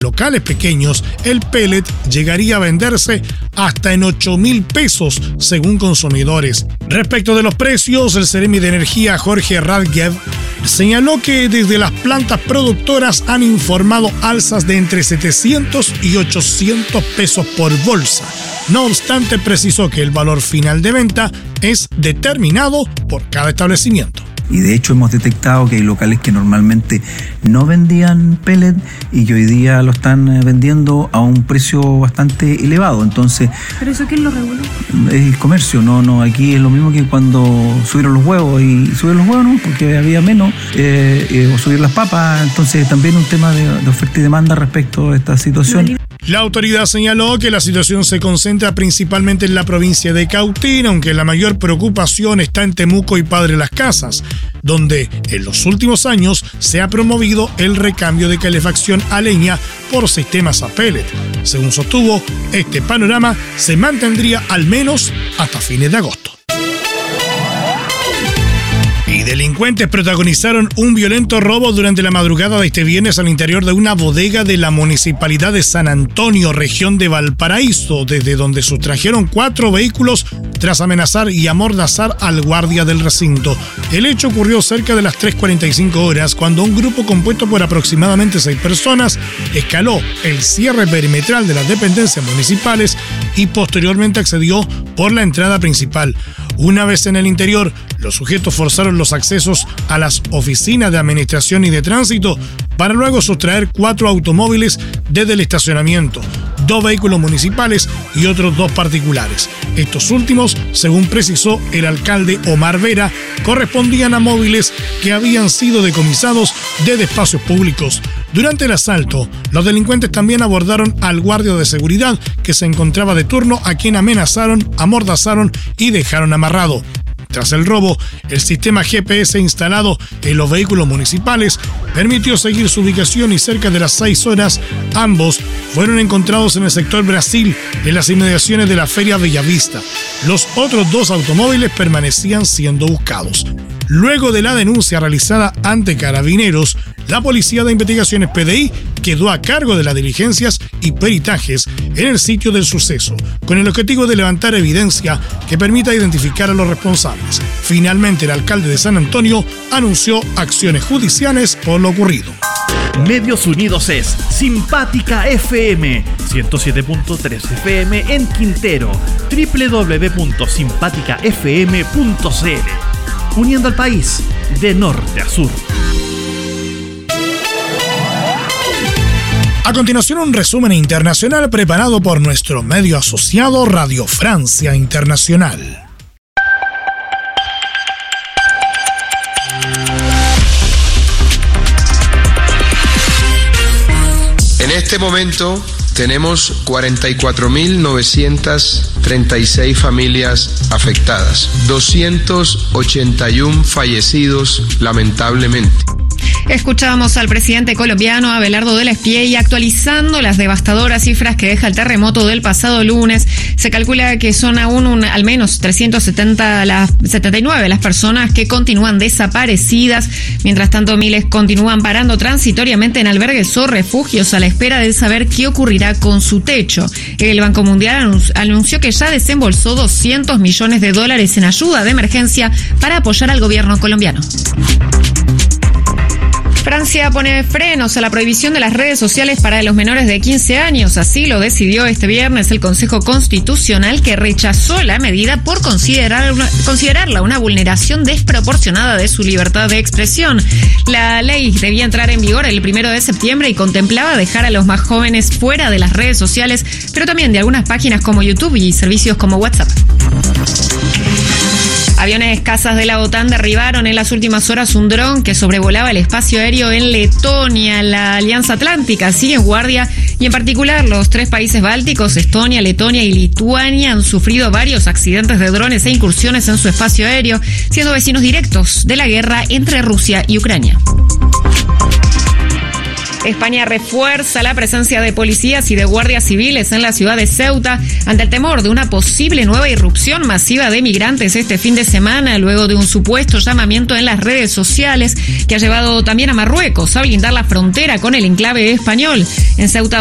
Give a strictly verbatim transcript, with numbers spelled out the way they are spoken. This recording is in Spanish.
locales pequeños, el pellet llegaría a venderse hasta en ocho mil pesos, según consumidores. Respecto de los precios, el Seremi de Energía, Jorge Radgev, señaló que desde las plantas productoras han informado alzas de entre setecientos y ochocientos pesos por bolsa. No obstante, precisó que el valor final de venta es determinado por cada establecimiento. Y de hecho hemos detectado que hay locales que normalmente no vendían pellet y que hoy día lo están vendiendo a un precio bastante elevado. Entonces, ¿pero eso quién lo regula? El comercio, no, no, aquí es lo mismo que cuando subieron los huevos y subieron los huevos, ¿no? Porque había menos, eh, eh, o subir las papas. Entonces también un tema de, de oferta y demanda respecto a esta situación. La autoridad señaló que la situación se concentra principalmente en la provincia de Cautín, aunque la mayor preocupación está en Temuco y Padre Las Casas, donde en los últimos años se ha promovido el recambio de calefacción a leña por sistemas a pellet. Según sostuvo, este panorama se mantendría al menos hasta fines de agosto. Y delincuentes protagonizaron un violento robo durante la madrugada de este viernes al interior de una bodega de la municipalidad de San Antonio, región de Valparaíso, desde donde sustrajeron cuatro vehículos tras amenazar y amordazar al guardia del recinto. El hecho ocurrió cerca de las tres cuarenta y cinco horas, cuando un grupo compuesto por aproximadamente seis personas escaló el cierre perimetral de las dependencias municipales y posteriormente accedió por la entrada principal. Una vez en el interior, los sujetos forzaron los accesos a las oficinas de administración y de tránsito para luego sustraer cuatro automóviles desde el estacionamiento, dos vehículos municipales y otros dos particulares. Estos últimos, según precisó el alcalde Omar Vera, correspondían a móviles que habían sido decomisados desde espacios públicos. Durante el asalto, los delincuentes también abordaron al guardia de seguridad que se encontraba de turno, a quien amenazaron, amordazaron y dejaron amarrado. Tras el robo, el sistema G P S instalado en los vehículos municipales permitió seguir su ubicación y cerca de las seis horas, ambos fueron encontrados en el sector Brasil, en las inmediaciones de la Feria Bellavista. Los otros dos automóviles permanecían siendo buscados. Luego de la denuncia realizada ante Carabineros, la Policía de Investigaciones P D I quedó a cargo de las diligencias y peritajes en el sitio del suceso, con el objetivo de levantar evidencia que permita identificar a los responsables. Finalmente, el alcalde de San Antonio anunció acciones judiciales por lo ocurrido. Medios Unidos es Simpática F M, ciento siete punto tres F M en Quintero, doble u doble u doble u punto simpática f m punto c l, uniendo al país de norte a sur. A continuación, un resumen internacional preparado por nuestro medio asociado Radio Francia Internacional. En este momento tenemos cuarenta y cuatro mil novecientas treinta y seis familias afectadas, doscientos ochenta y uno fallecidos lamentablemente. Escuchábamos al presidente colombiano Abelardo de la Espriella actualizando las devastadoras cifras que deja el terremoto del pasado lunes. Se calcula que son aún un, al menos trescientas setenta las, setenta y nueve las personas que continúan desaparecidas. Mientras tanto, miles continúan parando transitoriamente en albergues o refugios a la espera de saber qué ocurrirá con su techo. El Banco Mundial anunció que ya desembolsó doscientos millones de dólares en ayuda de emergencia para apoyar al gobierno colombiano. Francia pone frenos a la prohibición de las redes sociales para los menores de quince años. Así lo decidió este viernes el Consejo Constitucional, que rechazó la medida por considerar una, considerarla una vulneración desproporcionada de su libertad de expresión. La ley debía entrar en vigor el primero de septiembre y contemplaba dejar a los más jóvenes fuera de las redes sociales, pero también de algunas páginas como YouTube y servicios como WhatsApp. Aviones cazas de la OTAN derribaron en las últimas horas un dron que sobrevolaba el espacio aéreo en Letonia. La Alianza Atlántica sigue en guardia y en particular los tres países bálticos, Estonia, Letonia y Lituania, han sufrido varios accidentes de drones e incursiones en su espacio aéreo, siendo vecinos directos de la guerra entre Rusia y Ucrania. España refuerza la presencia de policías y de guardias civiles en la ciudad de Ceuta ante el temor de una posible nueva irrupción masiva de migrantes este fin de semana, luego de un supuesto llamamiento en las redes sociales que ha llevado también a Marruecos a blindar la frontera con el enclave español. En Ceuta